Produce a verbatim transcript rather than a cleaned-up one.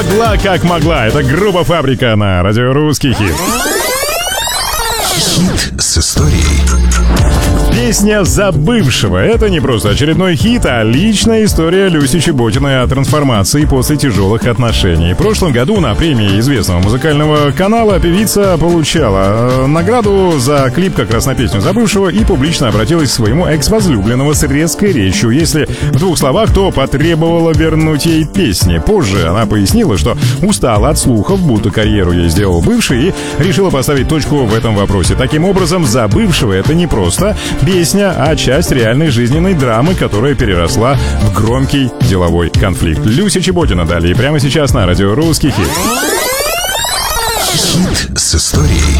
Могла как могла. Это группа «Фабрика» на радио «Русский хит». Хит с историей. Песня «Забывшего» — это не просто очередной хит, а личная история Люси Чеботиной о трансформации после тяжелых отношений. В прошлом году на премии известного музыкального канала певица получала награду за клип как раз на песню «Забывшего» и публично обратилась к своему экс-возлюбленному с резкой речью. Если в двух словах, то потребовала вернуть ей песни. Позже она пояснила, что устала от слухов, будто карьеру ей сделал бывший, и решила поставить точку в этом вопросе. Таким образом, «Забывшего» — это не просто песня, а часть реальной жизненной драмы, которая переросла в громкий деловой конфликт. Люся Чеботина далее прямо сейчас на радио «Русский хит». Хит с историей.